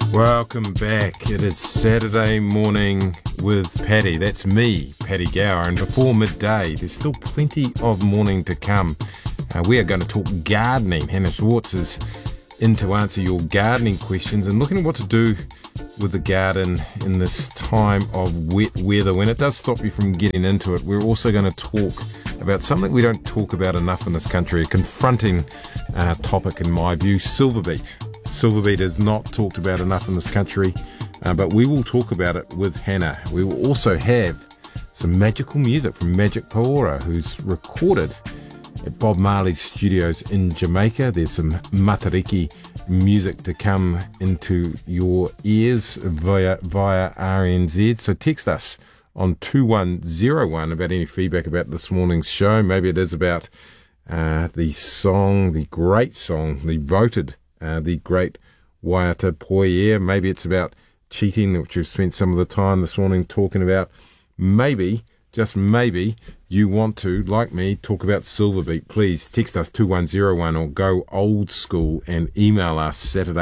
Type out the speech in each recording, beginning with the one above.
Welcome back. It is Saturday morning with Paddy. That's me, Paddy Gower. And before midday, there's still plenty of morning to come. We are going to talk gardening. Hannah Schwartz is in to answer your gardening questions and looking at what to do with the garden in this time of wet weather when it does stop you from getting into it. We're also going to talk about something we don't talk about enough in this country, a confronting topic in my view, silverbeet. Silverbeet is not talked about enough in this country, but we will talk about it with Hannah. We will also have some magical music from Magic Paora, who's recorded at Bob Marley's studios in Jamaica. There's some Matariki music to come into your ears via RNZ. So text us on 2101 about any feedback about this morning's show. Maybe it is about the song, the great song, the voted the great Waiata Poiea. Maybe it's about cheating, which we've spent some of the time this morning talking about. Maybe, just maybe, you want to, like me, talk about silverbeet. Please text us 2101 or go old school and email us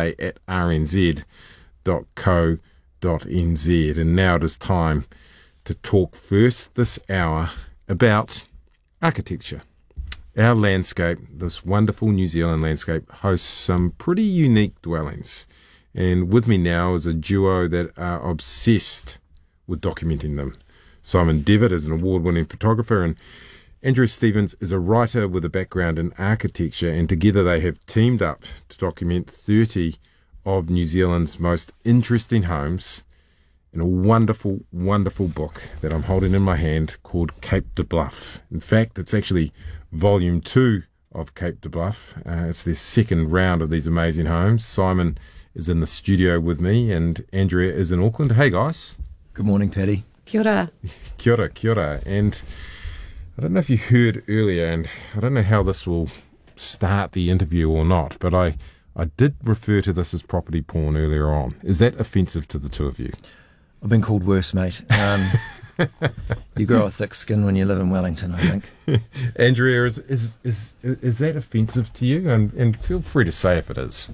saturday@rnz.co.nz. And now it is time to talk first this hour about architecture. Our landscape, this wonderful New Zealand landscape, hosts some pretty unique dwellings. And with me now is a duo that are obsessed with documenting them. Simon Devitt is an award-winning photographer, and Andrea Stevens is a writer with a background in architecture, and together they have teamed up to document 30 of New Zealand's most interesting homes in a wonderful, wonderful book that I'm holding in my hand called Cape de Bluff. In fact, it's actually Volume 2 of Cape de Bluff. It's their second round of these amazing homes. Simon is in the studio with me, and Andrea is in Auckland. Hey, guys. Good morning, Paddy. Kia ora. Kia ora, kia ora. And I don't know if you heard earlier, and I don't know how this will start the interview or not, but I did refer to this as property porn earlier on. Is that offensive to the two of you? I've been called worse, mate. You grow a thick skin when you live in Wellington, I think. Andrea, is that offensive to you? And feel free to say if it is.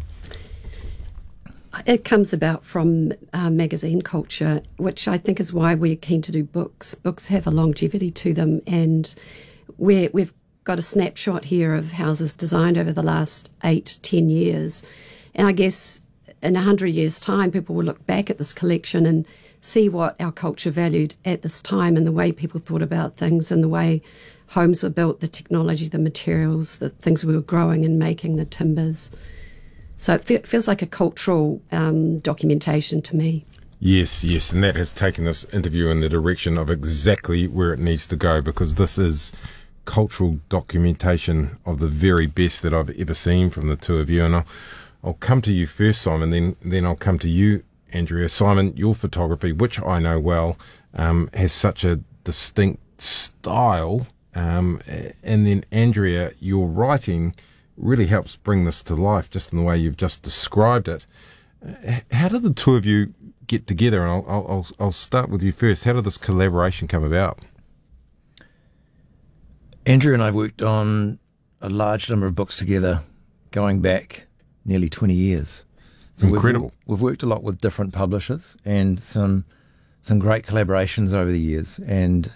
It comes about from magazine culture, which I think is why we're keen to do books. Books have a longevity to them, and we've got a snapshot here of houses designed over the last 8-10 years. And I guess in 100 years' time, people will look back at this collection and see what our culture valued at this time and the way people thought about things and the way homes were built, the technology, the materials, the things we were growing and making, the timbers. So it feels like a cultural documentation to me. Yes, and that has taken this interview in the direction of exactly where it needs to go, because this is cultural documentation of the very best that I've ever seen from the two of you. And I'll come to you first, Simon, then I'll come to you, Andrea. Simon, your photography, which I know well, has such a distinct style, and then Andrea, your writing really helps bring this to life just in the way you've just described it. How did the two of you get together? And I'll start with you first. How did this collaboration come about? Andrea and I worked on a large number of books together going back nearly 20 years. So incredible. We've worked a lot with different publishers and some great collaborations over the years. And,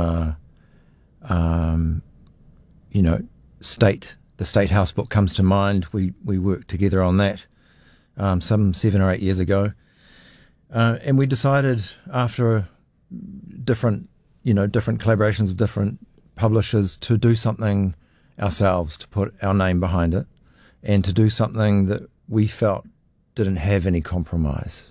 the State House book comes to mind. We worked together on that some 7 or 8 years ago. And we decided after different collaborations with different publishers to do something ourselves, to put our name behind it, and to do something that we felt didn't have any compromise,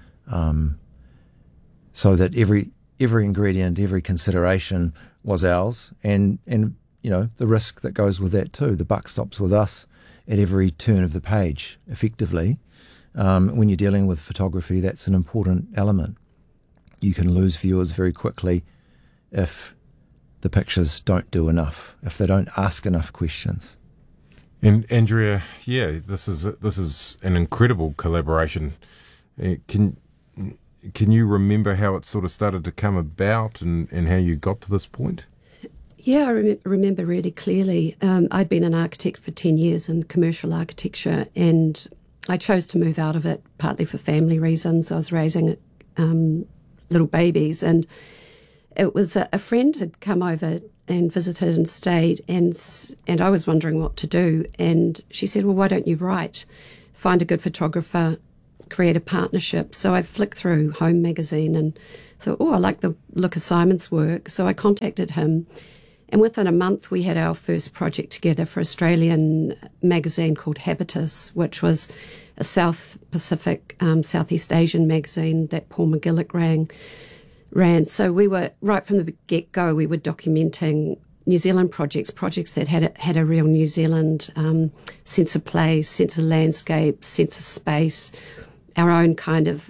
so that every ingredient, every consideration was ours, and the risk that goes with that too. The buck stops with us at every turn of the page. Effectively, when you're dealing with photography, that's an important element. You can lose viewers very quickly if the pictures don't do enough, if they don't ask enough questions. And Andrea, yeah, this is an incredible collaboration. Can you remember how it sort of started to come about and how you got to this point? Yeah, I remember really clearly. I'd been an architect for 10 years in commercial architecture, and I chose to move out of it partly for family reasons. I was raising little babies, and it was a friend had come over and visited and stayed, and I was wondering what to do. And she said, well, why don't you write? Find a good photographer, create a partnership. So I flicked through Home magazine and thought, I like the look of Simon's work. So I contacted him, and within a month we had our first project together for Australian magazine called Habitus, which was a South Pacific, Southeast Asian magazine that Paul McGillick ran. So we were, right from the get-go, we were documenting New Zealand projects that had a real New Zealand sense of place, sense of landscape, sense of space, our own kind of,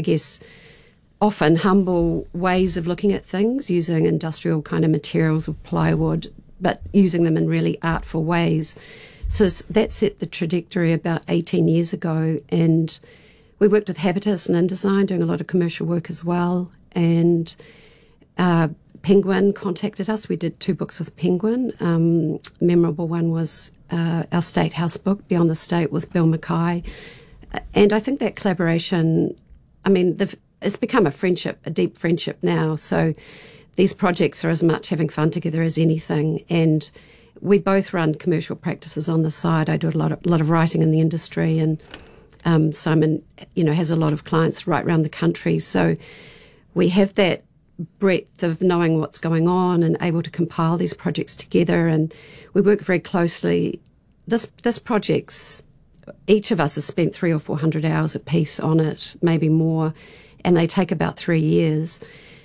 often humble ways of looking at things, using industrial kind of materials of plywood, but using them in really artful ways. So that set the trajectory about 18 years ago, and we worked with Habitus and InDesign, doing a lot of commercial work as well. And Penguin contacted us. We did 2 books with Penguin. Memorable one was our State House book, Beyond the State, with Bill Mackay. And I think that collaboration, it's become a friendship, a deep friendship now. So these projects are as much having fun together as anything. And we both run commercial practices on the side. I do a lot of writing in the industry, and Simon, has a lot of clients right around the country. So we have that breadth of knowing what's going on and able to compile these projects together. And we work very closely. This project's, each of us has spent 300 or 400 hours a piece on it, maybe more, and they take about 3 years.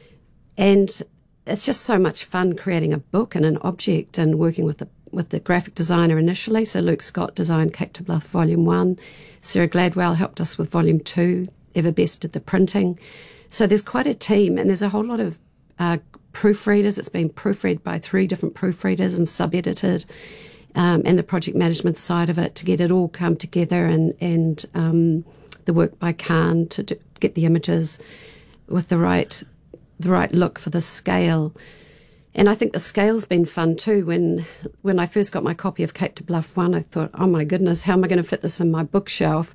And it's just so much fun creating a book and an object, and working with the graphic designer initially. So Luke Scott designed Cape to Bluff Volume 1. Sarah Gladwell helped us with Volume 2. Everbest did the printing. So there's quite a team, and there's a whole lot of proofreaders. It's been proofread by 3 different proofreaders and sub-edited, and the project management side of it to get it all come together, and the work by Khan to get the images with the right look for the scale. And I think the scale's been fun too. When I first got my copy of Cape to Bluff 1, I thought, oh my goodness, how am I going to fit this in my bookshelf?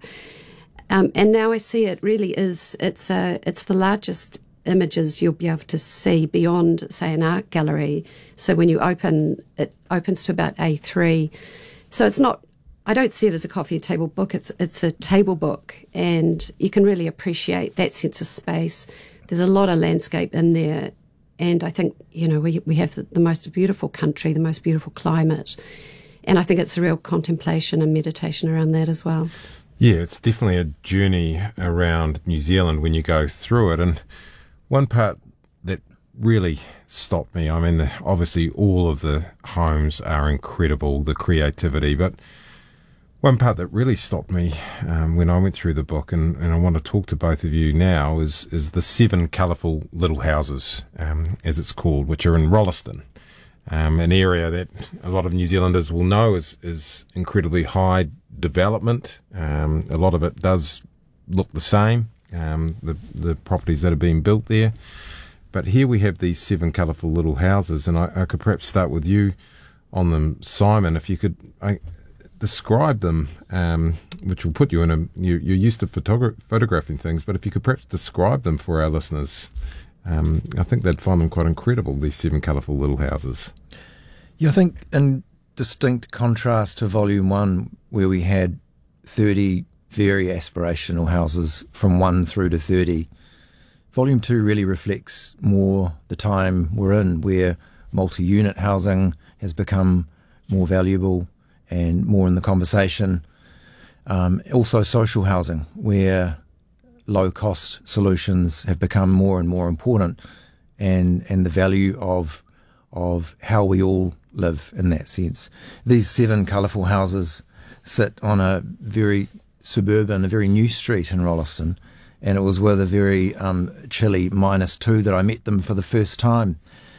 And now I see it really is, it's the largest images you'll be able to see beyond, say, an art gallery. So when you open, it opens to about A3. So it's not, I don't see it as a coffee table book, it's a table book, and you can really appreciate that sense of space. There's a lot of landscape in there, and I think, we have the most beautiful country, the most beautiful climate, and I think it's a real contemplation and meditation around that as well. Yeah, it's definitely a journey around New Zealand when you go through it. And one part that really stopped me, obviously all of the homes are incredible, the creativity, but one part that really stopped me when I went through the book, and I want to talk to both of you now, is the 7 colourful little houses, as it's called, which are in Rolleston. An area that a lot of New Zealanders will know is incredibly high development. A lot of it does look the same, the properties that are being built there. But here we have these 7 colourful little houses, and I could perhaps start with you on them, Simon, if you could describe them, which will put you in you're used to photographing things, but if you could perhaps describe them for our listeners. I think they'd find them quite incredible, these 7 colourful little houses. Yeah, I think in distinct contrast to Volume 1, where we had 30 very aspirational houses from 1 through to 30, Volume 2 really reflects more the time we're in, where multi-unit housing has become more valuable and more in the conversation. Also social housing, where low-cost solutions have become more and more important, and the value of how we all live in that sense. These 7 colourful houses sit on a very suburban, a very new street in Rolleston, and it was with a very chilly -2 that I met them for the first time.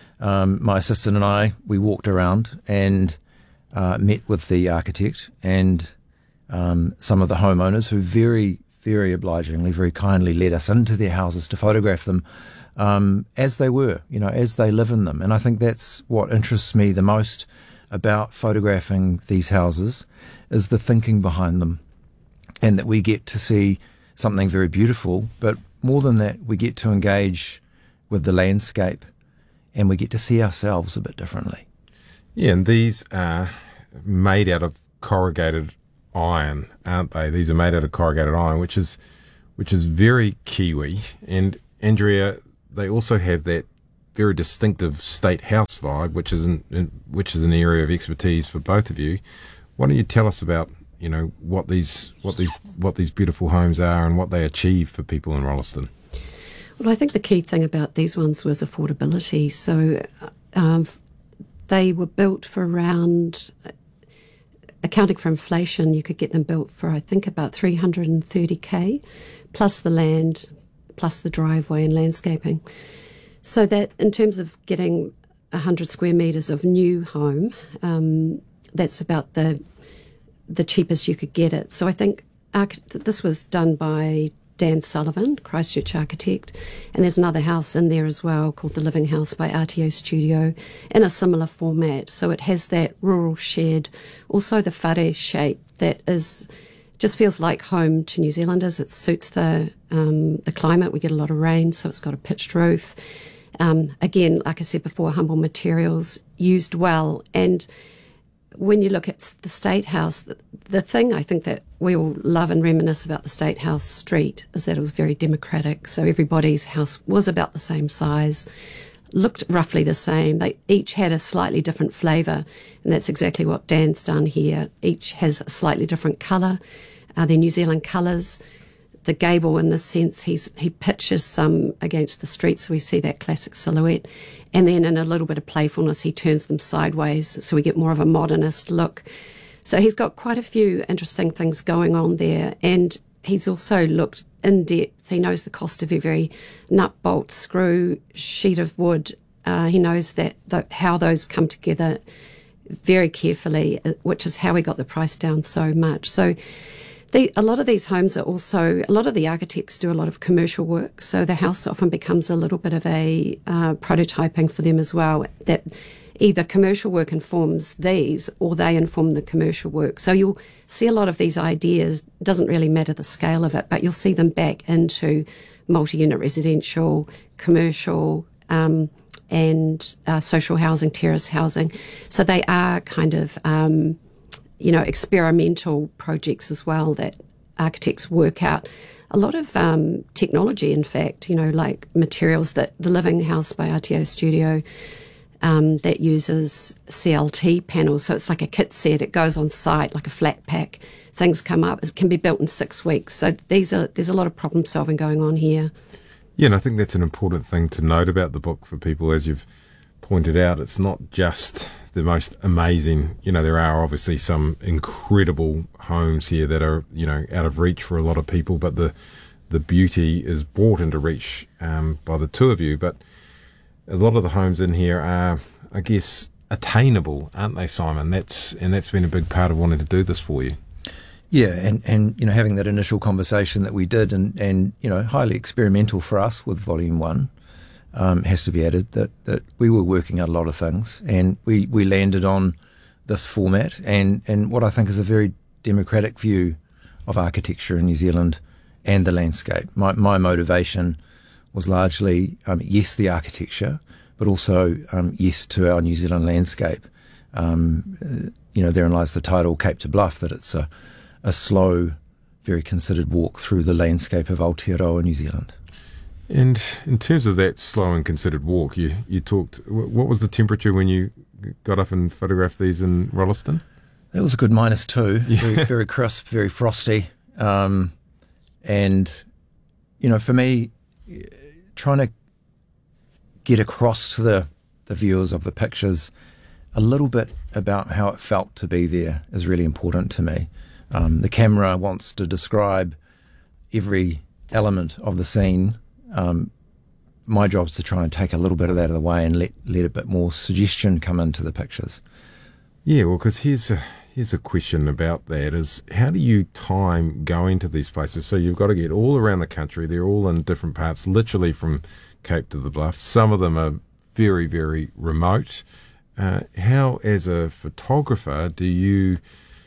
My assistant and I, we walked around and met with the architect and some of the homeowners, who very, very obligingly, very kindly led us into their houses to photograph them as they were, as they live in them. And I think that's what interests me the most about photographing these houses, is the thinking behind them. and that we get to see something very beautiful, but more than that, we get to engage with the landscape and we get to see ourselves a bit differently. Yeah, and these are made out of corrugated iron, aren't they? These are made out of corrugated iron, which is very Kiwi. And Andrea, they also have that very distinctive state house vibe, which is an area of expertise for both of you. Why don't you tell us about what these beautiful homes are and what they achieve for people in Rolleston? Well, I think the key thing about these ones was affordability. So they were built for around, accounting for inflation, you could get them built for, I think, about $330K, plus the land, plus the driveway and landscaping. So that in terms of getting 100 square metres of new home, that's about the cheapest you could get it. So I think this was done by Dan Sullivan, Christchurch architect, and there's another house in there as well called The Living House by RTO Studio in a similar format. So it has that rural shed, also the whare shape that just feels like home to New Zealanders. It suits the climate. We get a lot of rain, so it's got a pitched roof. Again, like I said before, humble materials used well. And when you look at the State House, the thing I think that we all love and reminisce about the State House street is that it was very democratic. So everybody's house was about the same size, looked roughly the same. They each had a slightly different flavour, and that's exactly what Dan's done here. Each has a slightly different colour. They're New Zealand colours. The gable, in the sense, he pitches some against the street, so we see that classic silhouette. And then in a little bit of playfulness, he turns them sideways, so we get more of a modernist look. So he's got quite a few interesting things going on there. And he's also looked in depth. He knows the cost of every nut, bolt, screw, sheet of wood. He knows that how those come together very carefully, which is how he got the price down so much. So a lot of these homes are also, a lot of the architects do a lot of commercial work, so the house often becomes a little bit of a prototyping for them as well, that either commercial work informs these or they inform the commercial work. So you'll see a lot of these ideas, doesn't really matter the scale of it, but you'll see them back into multi-unit residential, commercial, and social housing, terrace housing. So they are kind of experimental projects as well that architects work out. A lot of technology, in fact, like materials that The Living House by RTO Studio that uses CLT panels. So it's like a kit set. It goes on site like a flat pack. Things come up. It can be built in 6 weeks. So there's a lot of problem solving going on here. Yeah, and I think that's an important thing to note about the book for people, as you've pointed out. It's not just the most amazing, there are obviously some incredible homes here that are, out of reach for a lot of people, but the beauty is brought into reach by the two of you. But a lot of the homes in here are, I guess, attainable, aren't they, Simon? That's been a big part of wanting to do this for you. Yeah, and having that initial conversation that we did, and highly experimental for us with Volume 1, has to be added, that we were working out a lot of things, and we landed on this format and what I think is a very democratic view of architecture in New Zealand and the landscape. My motivation was largely, yes, the architecture, but also yes to our New Zealand landscape. Therein lies the title, Cape to Bluff, that it's a slow, very considered walk through the landscape of Aotearoa, New Zealand. And in terms of that slow and considered walk, you talked, what was the temperature when you got up and photographed these in Rolleston? It was a good -2, very, very crisp, very frosty. And, for me, trying to get across to the viewers of the pictures a little bit about how it felt to be there is really important to me. The camera wants to describe every element of the scene. My job is to try and take a little bit of that out of the way and let a bit more suggestion come into the pictures. Yeah, well, because here's a question about that, is how do you time going to these places? So you've got to get all around the country. They're all in different parts, literally from Cape to the Bluff. Some of them are very, very remote. How, as a photographer, do you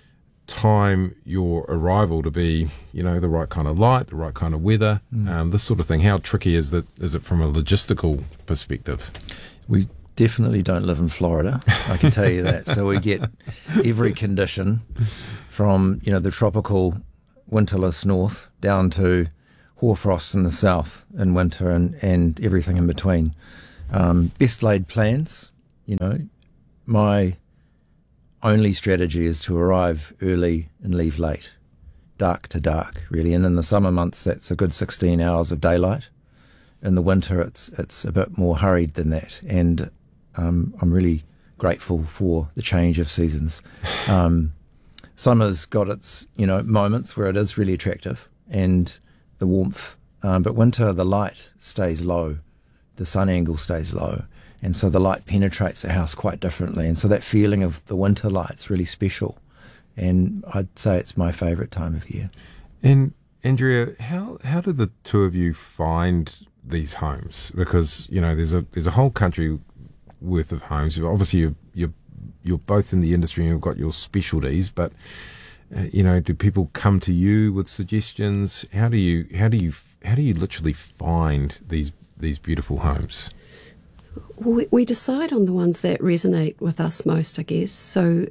time your arrival to be, the right kind of light, the right kind of weather, this sort of thing? How tricky is it from a logistical perspective? We definitely don't live in Florida, I can tell you that. So we get every condition from, the tropical winterless north down to hoarfrost in the south in winter and everything in between. Best laid plans, my only strategy is to arrive early and leave late, dark to dark, really. And in the summer months, that's a good 16 hours of daylight. In the winter, it's a bit more hurried than that. And I'm really grateful for the change of seasons. Summer's got its, moments where it is really attractive and the warmth. But winter, the light stays low. The sun angle stays low. And so the light penetrates the house quite differently. And so that feeling of the winter light's really special. And I'd say it's my favourite time of year. And Andrea, how do the two of you find these homes? Because, there's a whole country worth of homes. Obviously, you're both in the industry and you've got your specialties, but do people come to you with suggestions? How do you literally find these beautiful homes? We decide on the ones that resonate with us most, I guess. So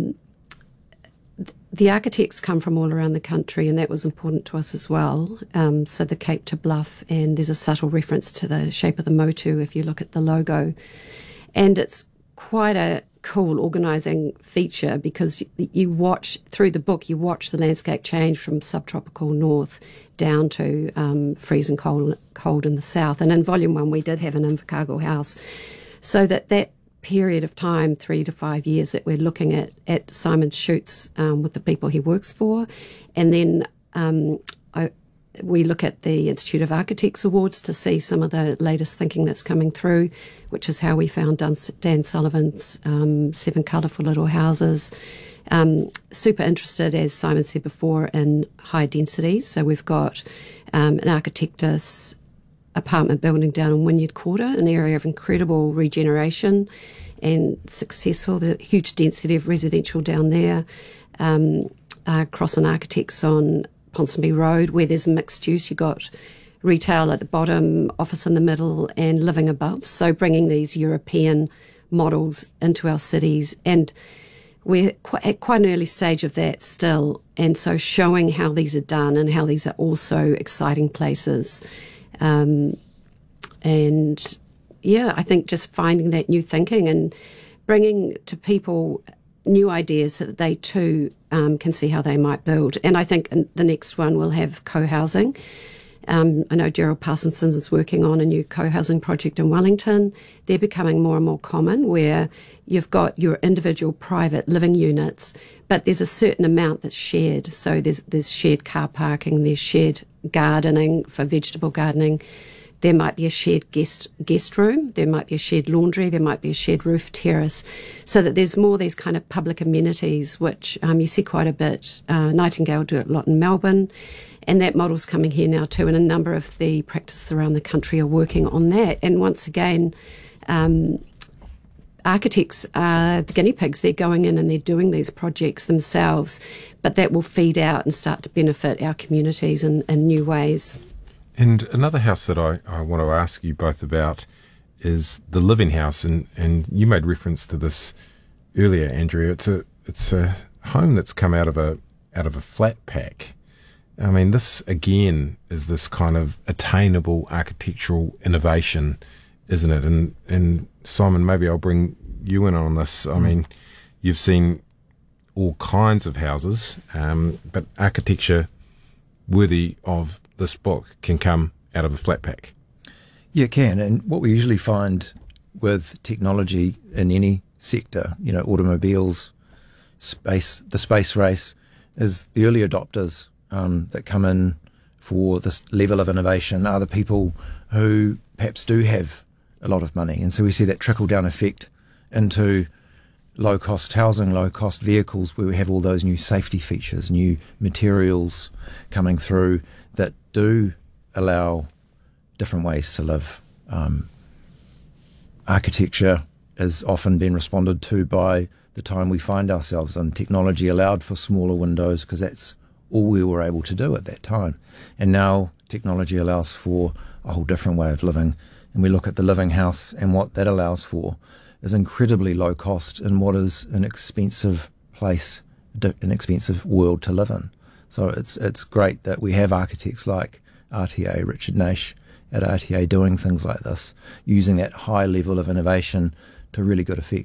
the architects come from all around the country, and that was important to us as well. So the Cape to Bluff, and there's a subtle reference to the shape of the motu if you look at the logo. And it's quite a cool organising feature because you watch, through the book, you watch the landscape change from subtropical north down to freezing cold in the south. And in Volume 1, we did have an Invercargill house. So that period of time, 3 to 5 years, that we're looking at Simon's shoots with the people he works for. And then we look at the Institute of Architects Awards to see some of the latest thinking that's coming through, which is how we found Dan Sullivan's 7 Colourful Little Houses. Super interested, as Simon said before, in high densities. So we've got an Architectus apartment building down in Wynyard Quarter, an area of incredible regeneration and successful. There's a huge density of residential down there. Crossan Architects on Ponsonby Road, where there's mixed use. You've got retail at the bottom, office in the middle, and living above. So bringing these European models into our cities. And we're at quite an early stage of that still. And so showing how these are done and how these are also exciting places. I think just finding that new thinking and bringing to people new ideas so that they too can see how they might build. And I think the next one will have co-housing. I know Gerald Parsonson is working on a new co-housing project in Wellington. They're becoming more and more common, where you've got your individual private living units, but there's a certain amount that's shared. So there's shared car parking, there's shared gardening for vegetable gardening. There might be a shared guest room, there might be a shared laundry, there might be a shared roof terrace, so that there's more these kind of public amenities, which you see quite a bit. Nightingale do it a lot in Melbourne, and that model's coming here now too, and a number of the practices around the country are working on that. And once again, architects are the guinea pigs. They're going in and they're doing these projects themselves, but that will feed out and start to benefit our communities in new ways. And another house that I want to ask you both about is the Living House, and you made reference to this earlier, Andrea. It's a home that's come out of a flat pack. I mean, this again is this kind of attainable architectural innovation, isn't it? And Simon, maybe I'll bring you in on this. I mean, you've seen all kinds of houses, but architecture worthy of this book can come out of a flat pack. Yeah, it can. And what we usually find with technology in any sector, automobiles, the space race, is the early adopters that come in for this level of innovation are the people who perhaps do have a lot of money. And so we see that trickle-down effect into low-cost housing, low-cost vehicles, where we have all those new safety features, new materials coming through that do allow different ways to live. Architecture has often been responded to by the time we find ourselves in. Technology allowed for smaller windows because that's all we were able to do at that time. And now technology allows for a whole different way of living. And we look at the living house, and what that allows for is incredibly low cost in what is an expensive place, an expensive world to live in. So it's great that we have architects like RTA, Richard Nash at RTA, doing things like this, using that high level of innovation to really good effect.